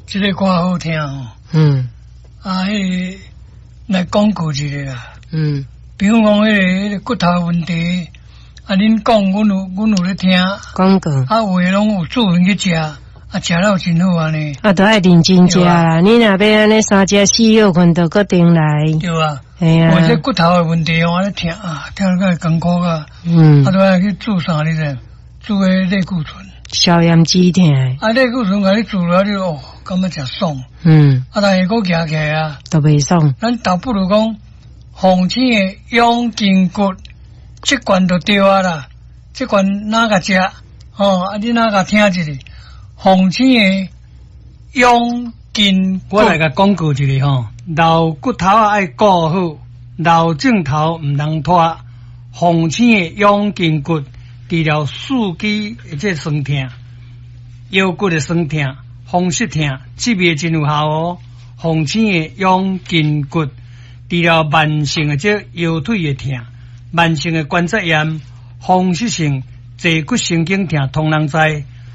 这个歌好听哦。迄来广告一个啦。比如讲迄个骨头问题，恁讲，阮有咧听。 广告。 有诶拢有做人去食，食了真好安尼。 都爱认真食啦。你若要安尼3只4、6份，都搁定来。 对啊。 系啊。 或者骨头诶问题，我咧听听个艰苦个。都爱去做啥哩咧？做个类固醇。 消炎止痛。 类固醇甲你做了，你感觉真爽。但是佫夹起来啊。 都袂爽。 咱倒不如讲，红青诶养筋骨，这罐就对啊啦。这罐哪个食？你哪个听一下？红青诶养筋骨。我来甲广告一下老骨头爱顾好，老镜头唔能拖。红青诶养筋骨，治疗四肢即酸痛、腰骨诶酸痛、风湿痛，这味真有效哦。红青诶养筋骨，治疗慢性诶即腰腿诶痛、慢性诶关节炎、风湿性坐骨神经痛，通人知。